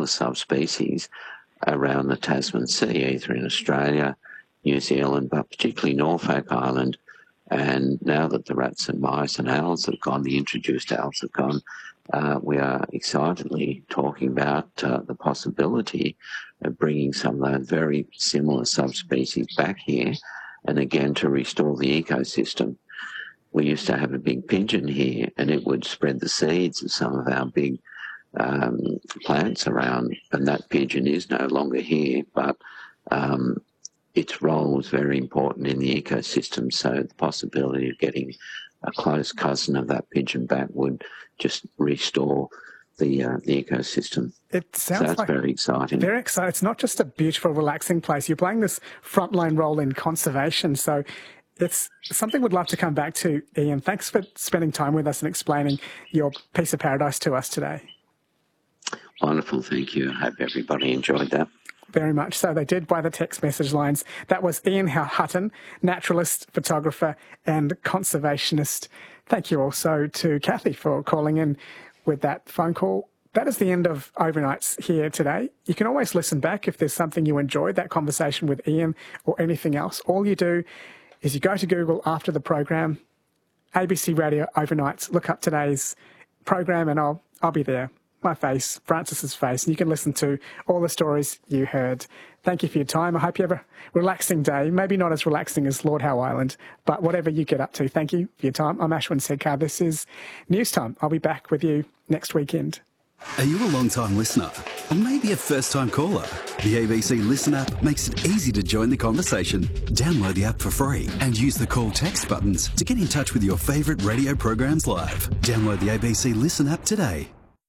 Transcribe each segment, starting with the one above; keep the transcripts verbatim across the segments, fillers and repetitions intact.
couple of subspecies around the Tasman Sea, either in Australia, New Zealand, but particularly Norfolk Island. And now that the rats and mice and owls have gone, the introduced owls have gone, uh, we are excitedly talking about uh, the possibility of bringing some of those very similar subspecies back here, and again to restore the ecosystem. We used to have a big pigeon here, and it would spread the seeds of some of our big um, plants around, and that pigeon is no longer here, but um, its role was very important in the ecosystem, so the possibility of getting a close cousin of that pigeon back would just restore the uh, the ecosystem. It sounds so that's like very exciting. Very exciting. It's not just a beautiful, relaxing place. You're playing this frontline role in conservation, so it's something we'd love to come back to. Ian, thanks for spending time with us and explaining your piece of paradise to us today. Wonderful, thank you. I hope everybody enjoyed that. Very much so. They did by the text message lines. That was Ian Hutton, naturalist, photographer and conservationist. Thank you also to Kathy for calling in with that phone call. That is the end of Overnights here today. You can always listen back if there's something you enjoyed, that conversation with Ian or anything else. All you do is you go to Google after the program, A B C Radio Overnights, look up today's program and I'll I'll be there. My face, Francis's face, and you can listen to all the stories you heard. Thank you for your time. I hope you have a relaxing day. Maybe not as relaxing as Lord Howe Island, but whatever you get up to, thank you for your time. I'm Ashwin Sedkar. This is News Time. I'll be back with you next weekend. Are you a long-time listener? Or maybe a first-time caller? The A B C Listen app makes it easy to join the conversation. Download the app for free and use the call text buttons to get in touch with your favourite radio programs live. Download the A B C Listen app today.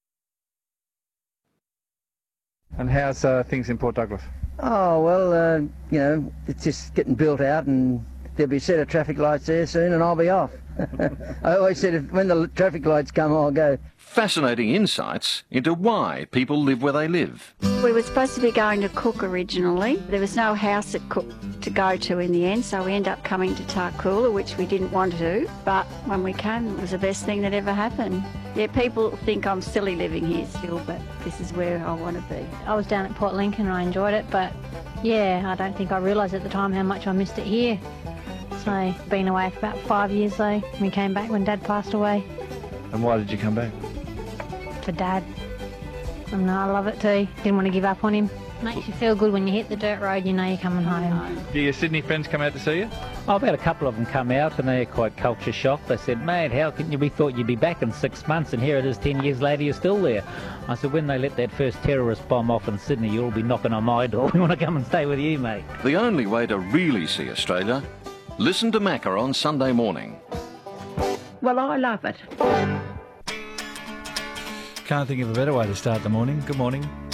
And how's uh, things in Port Douglas? Oh, well, uh, you know, it's just getting built out and there'll be a set of traffic lights there soon and I'll be off. I always said if, when the traffic lights come, I'll go. Fascinating insights into why people live where they live. We were supposed to be going to Cook originally. There was no house at Cook to go to in the end, so we ended up coming to Tarcoola, which we didn't want to. But when we came, it was the best thing that ever happened. Yeah, people think I'm silly living here still, but this is where I want to be. I was down at Port Lincoln and I enjoyed it, but yeah, I don't think I realised at the time how much I missed it here. So, been away for about five years though. We came back when Dad passed away. And why did you come back? For Dad. And I love it too. Didn't want to give up on him. Makes you feel good when you hit the dirt road, you know you're coming home. Do your Sydney friends come out to see you? Oh, I've had a couple of them come out and they're quite culture shocked. They said, mate, how can you, we thought you'd be back in six months and here it is ten years later, you're still there. I said, when they let that first terrorist bomb off in Sydney, you'll all be knocking on my door. We want to come and stay with you, mate. The only way to really see Australia, listen to Macca on Sunday morning. Well, I love it. Can't think of a better way to start the morning. Good morning.